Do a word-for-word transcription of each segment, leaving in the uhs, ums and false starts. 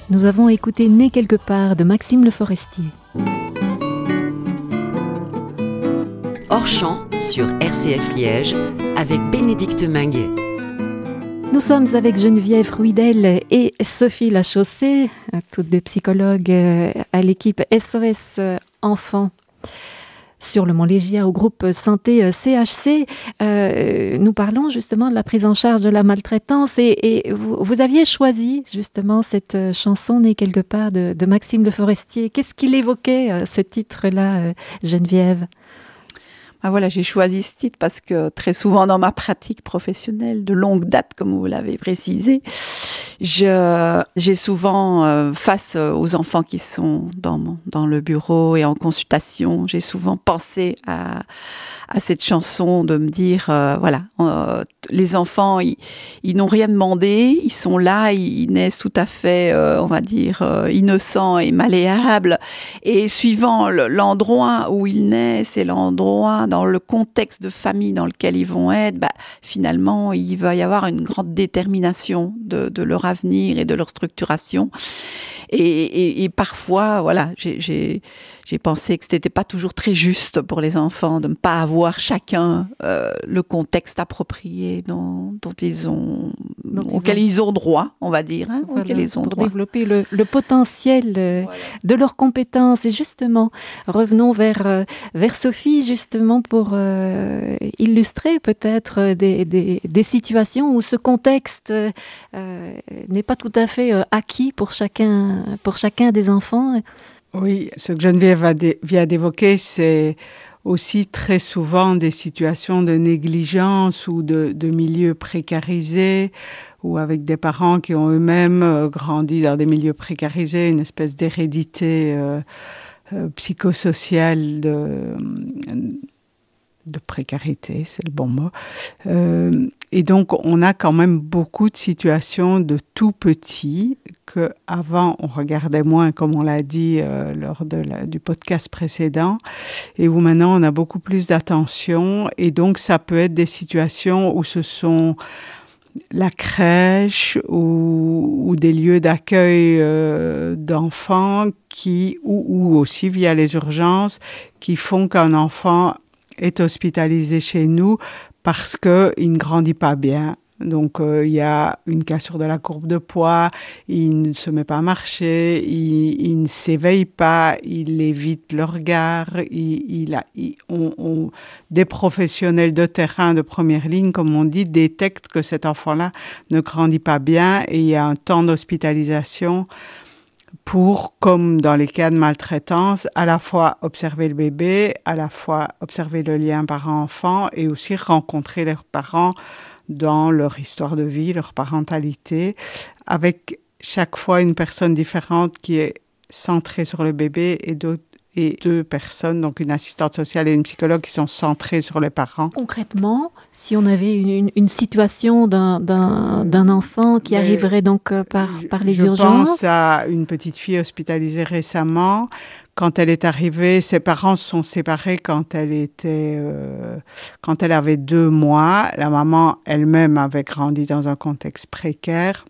Nous avons écouté Né quelque part de Maxime Le Forestier. Hors champ sur R C F Liège avec Bénédicte Minguet. Nous sommes avec Geneviève Ruidel et Sophie Lachaussée, toutes deux psychologues à l'équipe S O S Enfants sur le Mont-Légier au groupe Santé C H C. Euh, nous parlons justement de la prise en charge de la maltraitance et, et vous, vous aviez choisi justement cette chanson Né quelque part de, de Maxime Le Forestier. Qu'est-ce qu'il évoquait, ce titre-là, Geneviève ? Ah voilà, j'ai choisi ce titre parce que très souvent dans ma pratique professionnelle, de longue date, comme vous l'avez précisé, je, j'ai souvent, euh, face aux enfants qui sont dans, mon, dans le bureau et en consultation, j'ai souvent pensé à, à cette chanson, de me dire, euh, voilà, euh, les enfants, ils, ils n'ont rien demandé, ils sont là, ils, ils naissent tout à fait, euh, on va dire, euh, innocents et malléables, et suivant le, l'endroit où ils naissent et l'endroit dans le contexte de famille dans lequel ils vont être, bah, finalement, il va y avoir une grande détermination de, de leur avenir et de leur structuration. Et, et, et parfois, voilà, j'ai, j'ai, j'ai pensé que ce n'était pas toujours très juste pour les enfants de ne pas avoir chacun euh, le contexte approprié dont, dont ils ont, dont auquel ils ont... ils ont droit, on va dire, hein, voilà, auquel ils ont pour droit. développer le, le potentiel euh, voilà. de leurs compétences. Et justement, revenons vers, euh, vers Sophie, justement, pour euh, illustrer peut-être des, des, des situations où ce contexte euh, n'est pas tout à fait euh, acquis pour chacun pour chacun des enfants. Oui, ce que Geneviève vient d'évoquer, c'est aussi très souvent des situations de négligence ou de, de milieux précarisés ou avec des parents qui ont eux-mêmes grandi dans des milieux précarisés, une espèce d'hérédité euh, euh, psychosociale de... de précarité, c'est le bon mot. Euh, et donc, on a quand même beaucoup de situations de tout petits qu'avant, on regardait moins, comme on l'a dit euh, lors de la, du podcast précédent, et où maintenant, on a beaucoup plus d'attention. Et donc, ça peut être des situations où ce sont la crèche ou, ou des lieux d'accueil euh, d'enfants qui, ou, ou aussi via les urgences, qui font qu'un enfant est hospitalisé chez nous parce qu'il ne grandit pas bien. Donc, euh, il y a une cassure de la courbe de poids, il ne se met pas à marcher, il, il ne s'éveille pas, il évite le regard. Il, il a, il, on, on, des professionnels de terrain de première ligne, comme on dit, détectent que cet enfant-là ne grandit pas bien et il y a un temps d'hospitalisation pour, comme dans les cas de maltraitance, à la fois observer le bébé, à la fois observer le lien parent-enfant et aussi rencontrer leurs parents dans leur histoire de vie, leur parentalité, avec chaque fois une personne différente qui est centrée sur le bébé et d'autres et deux personnes, donc une assistante sociale et une psychologue qui sont centrées sur les parents. Concrètement, si on avait une, une, une situation d'un, d'un, d'un enfant qui Mais arriverait donc par, par les je urgences. Je pense à une petite fille hospitalisée récemment. Quand elle est arrivée, ses parents se sont séparés quand elle était, euh, quand elle avait deux mois. La maman elle-même avait grandi dans un contexte précaire.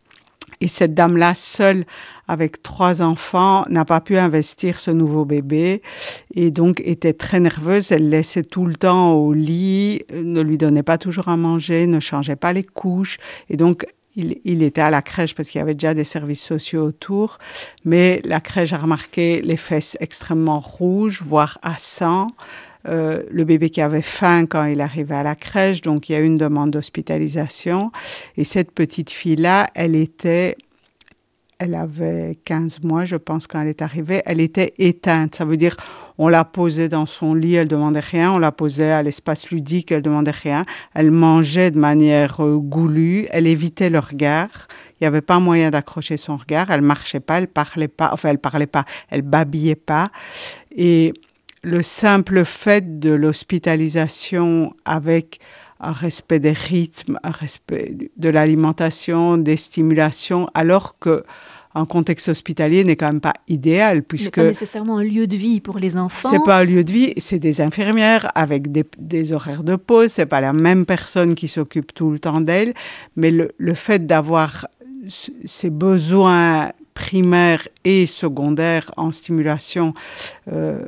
Et cette dame-là, seule, avec trois enfants, n'a pas pu investir ce nouveau bébé et donc était très nerveuse. Elle laissait tout le temps au lit, ne lui donnait pas toujours à manger, ne changeait pas les couches. Et donc, il, il était à la crèche parce qu'il y avait déjà des services sociaux autour. Mais la crèche a remarqué les fesses extrêmement rouges, voire à sang. Euh, le bébé qui avait faim quand il arrivait à la crèche, donc il y a eu une demande d'hospitalisation. Et cette petite fille-là, elle était, elle avait quinze mois, je pense, quand elle est arrivée, elle était éteinte. Ça veut dire, on la posait dans son lit, elle demandait rien, on la posait à l'espace ludique, elle demandait rien. Elle mangeait de manière euh, goulue, elle évitait le regard. Il n'y avait pas moyen d'accrocher son regard, elle marchait pas, elle parlait pas, enfin elle parlait pas, elle babillait pas. Et le simple fait de l'hospitalisation avec un respect des rythmes, un respect de l'alimentation, des stimulations, alors qu'un contexte hospitalier n'est quand même pas idéal, puisque... Ce n'est pas nécessairement un lieu de vie pour les enfants. C'est pas un lieu de vie, c'est des infirmières avec des, des horaires de pause, c'est pas la même personne qui s'occupe tout le temps d'elles, mais le, le fait d'avoir ces besoins primaires et secondaires en stimulation euh,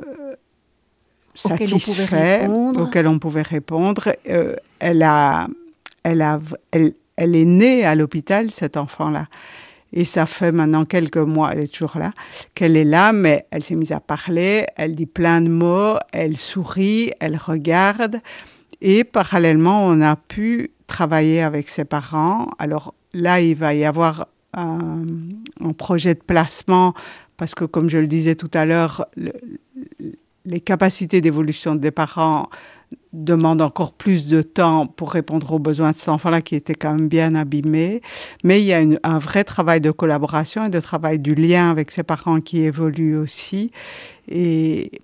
satisfaits, auxquels on pouvait répondre. Euh, elle, a, elle, a, elle, elle est née à l'hôpital, cet enfant-là. Et ça fait maintenant quelques mois, elle est toujours là, qu'elle est là, mais elle s'est mise à parler, elle dit plein de mots, elle sourit, elle regarde. Et parallèlement, on a pu travailler avec ses parents. Alors là, il va y avoir un, un projet de placement, parce que comme je le disais tout à l'heure, le, les capacités d'évolution des parents demandent encore plus de temps pour répondre aux besoins de cet enfant-là qui était quand même bien abîmé. Mais il y a une, un vrai travail de collaboration et de travail du lien avec ses parents qui évolue aussi. Et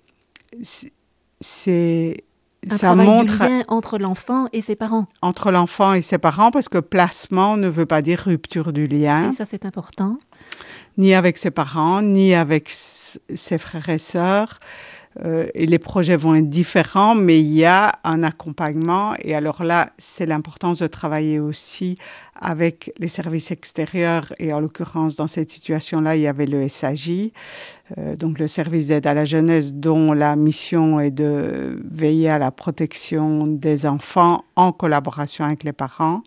c'est... Un ça travail montre du lien entre l'enfant et ses parents. Entre l'enfant et ses parents, parce que placement ne veut pas dire rupture du lien. Et ça, c'est important. Ni avec ses parents, ni avec ses frères et sœurs. Euh, et les projets vont être différents, mais il y a un accompagnement. Et alors là, c'est l'importance de travailler aussi avec les services extérieurs. Et en l'occurrence, dans cette situation-là, il y avait le S A J, euh, donc le service d'aide à la jeunesse, dont la mission est de veiller à la protection des enfants en collaboration avec les parents.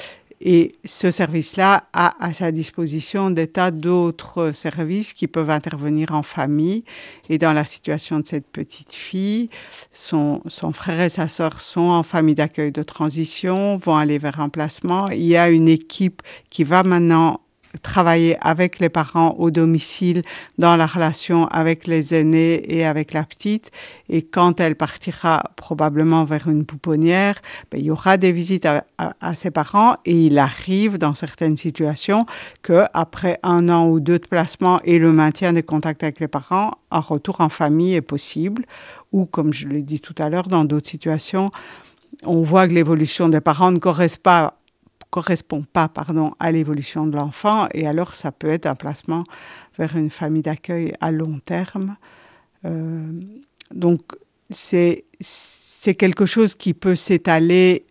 Et ce service-là a à sa disposition des tas d'autres services qui peuvent intervenir en famille. Et dans la situation de cette petite fille, son, son frère et sa sœur sont en famille d'accueil de transition, vont aller vers un placement. Il y a une équipe qui va maintenant travailler avec les parents au domicile dans la relation avec les aînés et avec la petite. Et quand elle partira probablement vers une pouponnière, ben, il y aura des visites à, à, à ses parents et il arrive dans certaines situations qu'après un an ou deux de placement et le maintien des contacts avec les parents, un retour en famille est possible. Ou, comme je l'ai dit tout à l'heure, dans d'autres situations, on voit que l'évolution des parents ne correspond pas correspond pas pardon, à l'évolution de l'enfant, et alors ça peut être un placement vers une famille d'accueil à long terme. Euh, donc, c'est, c'est quelque chose qui peut s'étaler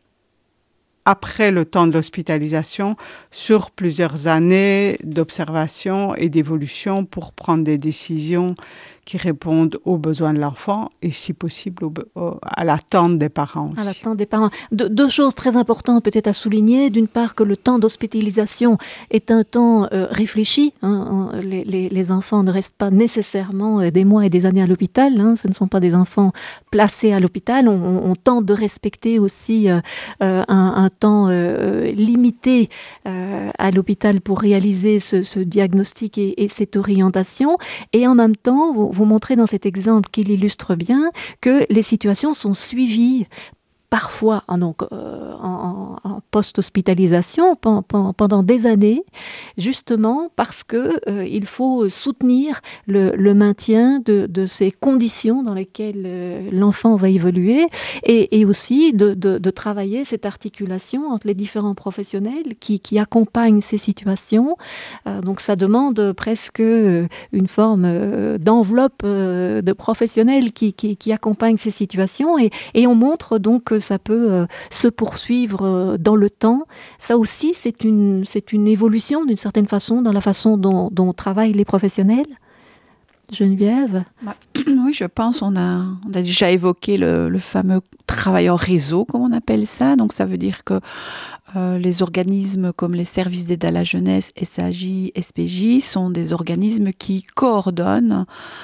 après le temps de l'hospitalisation sur plusieurs années d'observation et d'évolution pour prendre des décisions qui répondent aux besoins de l'enfant et, si possible, au, au, à l'attente des parents aussi. À l'attente des parents. De, deux choses très importantes peut-être à souligner. D'une part, que le temps d'hospitalisation est un temps euh, réfléchi. Hein. Les, les, les enfants ne restent pas nécessairement des mois et des années à l'hôpital. Hein. Ce ne sont pas des enfants placés à l'hôpital. On, on, on tente de respecter aussi euh, un, un temps euh, limité euh, à l'hôpital pour réaliser ce, ce diagnostic et, et cette orientation. Et en même temps, vous, vous montrez dans cet exemple qui l'illustre bien que les situations sont suivies parfois donc, euh, en, en post-hospitalisation pen, pen, pendant des années, justement parce que euh, il faut soutenir le, le maintien de, de ces conditions dans lesquelles euh, l'enfant va évoluer et, et aussi de, de, de travailler cette articulation entre les différents professionnels qui, qui accompagnent ces situations. Euh, donc ça demande presque une forme euh, d'enveloppe euh, de professionnels qui, qui, qui accompagnent ces situations et, et on montre donc que ça peut euh, se poursuivre euh, dans le temps. Ça aussi, c'est une, c'est une évolution d'une certaine façon dans la façon dont, dont travaillent les professionnels. Geneviève ? Bah, oui, je pense, on a, on a déjà évoqué le, le fameux travail en réseau, comme on appelle ça. Donc, ça veut dire que euh, les organismes comme les services d'aide à la jeunesse, S A J, S P J, sont des organismes qui coordonnent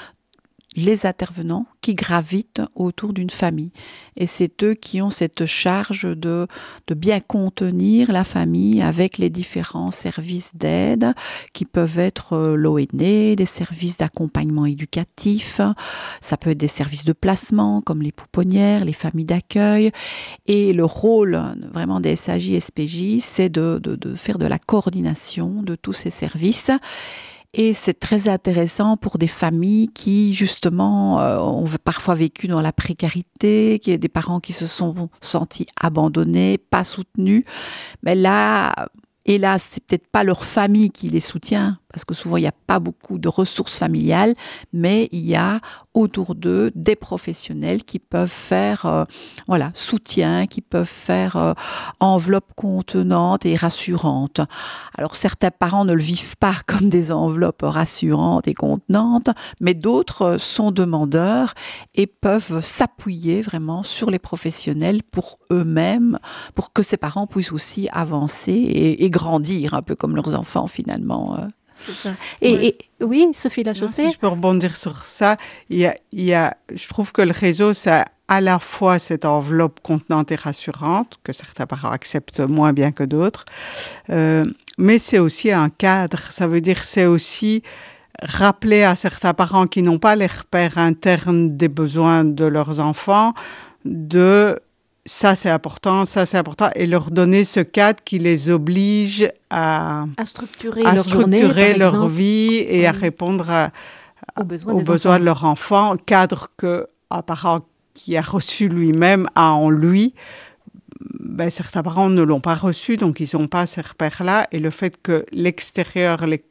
les intervenants qui gravitent autour d'une famille. Et c'est eux qui ont cette charge de, de bien contenir la famille avec les différents services d'aide qui peuvent être l'O N E, des services d'accompagnement éducatif, ça peut être des services de placement comme les pouponnières, les familles d'accueil. Et le rôle vraiment des S A J, S P J, c'est de, de, de faire de la coordination de tous ces services. Et c'est très intéressant pour des familles qui, justement, euh, ont parfois vécu dans la précarité, qui a des parents qui se sont sentis abandonnés, pas soutenus. Mais là, hélas, c'est peut-être pas leur famille qui les soutient parce que souvent il n'y a pas beaucoup de ressources familiales, mais il y a autour d'eux des professionnels qui peuvent faire euh, voilà, soutien, qui peuvent faire euh, enveloppe contenante et rassurante. Alors certains parents ne le vivent pas comme des enveloppes rassurantes et contenantes, mais d'autres sont demandeurs et peuvent s'appuyer vraiment sur les professionnels pour eux-mêmes, pour que ces parents puissent aussi avancer et, et grandir un peu comme leurs enfants finalement. C'est ça. Et, ouais. et oui, Sophie Lachaussée. Si je peux rebondir sur ça, il y a, il y a, je trouve que le réseau, ça à la fois cette enveloppe contenante et rassurante, que certains parents acceptent moins bien que d'autres, euh, mais c'est aussi un cadre. Ça veut dire c'est aussi rappeler à certains parents qui n'ont pas les repères internes des besoins de leurs enfants, de ça c'est important, ça c'est important, et leur donner ce cadre qui les oblige à, à structurer, à leur, structurer journée, leur exemple. vie et oui. à répondre à, à, aux besoins, aux besoins de leur enfant, cadre qu'un parent qui a reçu lui-même a en lui. Ben, certains parents ne l'ont pas reçu, donc ils n'ont pas ces repères-là, et le fait que l'extérieur les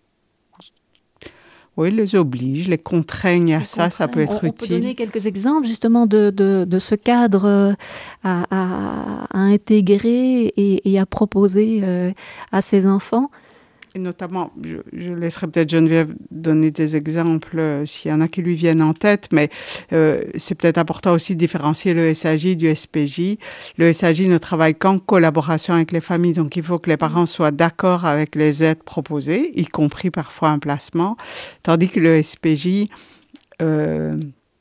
Oui, les oblige, les contraignent à les ça, contraignent. Ça peut être on, utile. On peut donner quelques exemples justement de, de, de ce cadre à, à, à intégrer et, et à proposer euh, à ses enfants. Et notamment, je, je laisserai peut-être Geneviève donner des exemples euh, s'il y en a qui lui viennent en tête, mais euh, c'est peut-être important aussi de différencier le S A J du S P J. Le S A J ne travaille qu'en collaboration avec les familles, donc il faut que les parents soient d'accord avec les aides proposées, y compris parfois un placement, tandis que le S P J euh,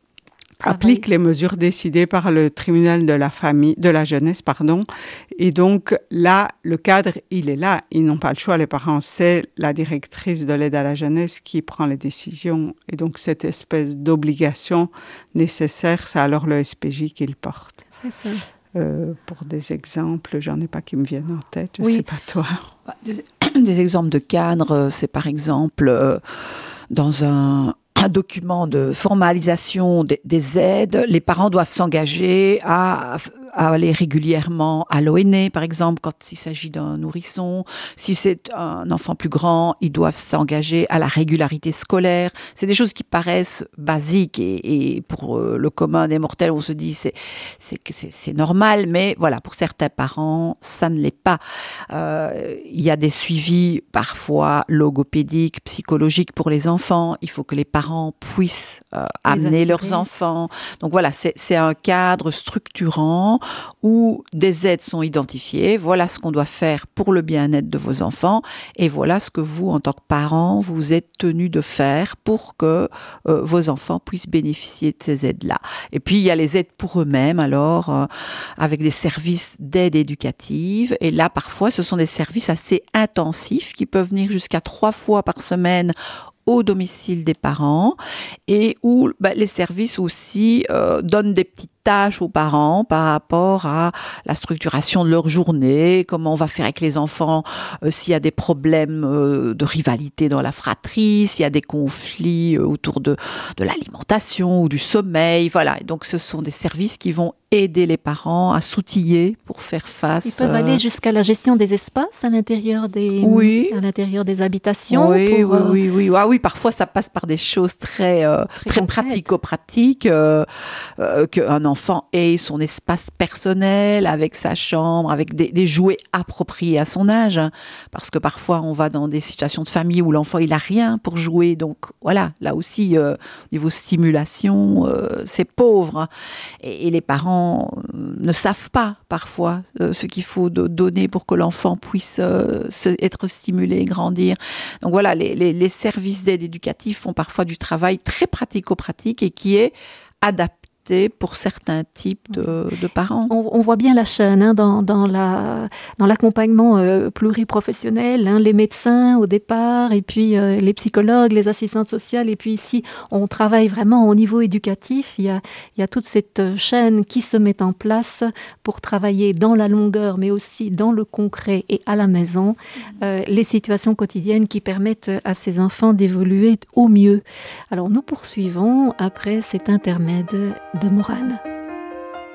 applique les mesures décidées par le tribunal de la famille, de la jeunesse, pardon. Et donc là, le cadre, il est là. Ils n'ont pas le choix, les parents. C'est la directrice de l'aide à la jeunesse qui prend les décisions. Et donc cette espèce d'obligation nécessaire, c'est alors le S P J qui le porte. C'est ça. Euh, pour des exemples, j'en ai pas qui me viennent en tête. Je oui. sais pas toi. Des, des exemples de cadre, c'est par exemple euh, dans un un document de formalisation des, des aides, les parents doivent s'engager à, à aller régulièrement à l'O N E, par exemple, quand il s'agit d'un nourrisson. Si c'est un enfant plus grand, ils doivent s'engager à la régularité scolaire. C'est des choses qui paraissent basiques et, et pour le commun des mortels, on se dit c'est, c'est, c'est, c'est normal, mais voilà, pour certains parents, ça ne l'est pas. Euh, il y a des suivis parfois logopédiques, psychologiques pour les enfants. Il faut que les parents puissent euh, amener leurs enfants. Donc voilà, c'est, c'est un cadre structurant où des aides sont identifiées. Voilà ce qu'on doit faire pour le bien-être de vos enfants et voilà ce que vous, en tant que parents, vous êtes tenus de faire pour que euh, vos enfants puissent bénéficier de ces aides-là. Et puis, il y a les aides pour eux-mêmes, alors, euh, avec des services d'aide éducative. Et là, parfois, ce sont des services assez intensifs qui peuvent venir jusqu'à trois fois par semaine au domicile des parents et où bah, les services aussi euh, donnent des petites tâches aux parents par rapport à la structuration de leur journée, comment on va faire avec les enfants euh, s'il y a des problèmes euh, de rivalité dans la fratrie, s'il y a des conflits euh, autour de, de l'alimentation ou du sommeil, voilà. Et donc ce sont des services qui vont aider les parents à s'outiller pour faire face. Ils peuvent euh... aller jusqu'à la gestion des espaces à l'intérieur des, oui. à l'intérieur des habitations. Oui, pour, oui, oui, oui. Ah oui, parfois ça passe par des choses très, euh, très, très pratico-pratiques, euh, euh, qu'un enfant ait son espace personnel avec sa chambre, avec des, des jouets appropriés à son âge, hein, parce que parfois on va dans des situations de famille où l'enfant il a rien pour jouer, donc voilà, là aussi euh, au niveau stimulation, euh, c'est pauvre, et, et les parents ne savent pas parfois euh, ce qu'il faut de donner pour que l'enfant puisse euh, se, être stimulé, grandir. Donc voilà, les, les, les services d'aide éducative font parfois du travail très pratico-pratique et qui est adapté pour certains types de, de parents. On, on voit bien la chaîne hein, dans, dans, la, dans l'accompagnement euh, pluriprofessionnel, hein, les médecins au départ, et puis euh, les psychologues, les assistantes sociales, et puis ici, on travaille vraiment au niveau éducatif. Il y a, il y a toute cette chaîne qui se met en place pour travailler dans la longueur, mais aussi dans le concret et à la maison, euh, les situations quotidiennes qui permettent à ces enfants d'évoluer au mieux. Alors, nous poursuivons après cet intermède de Morane.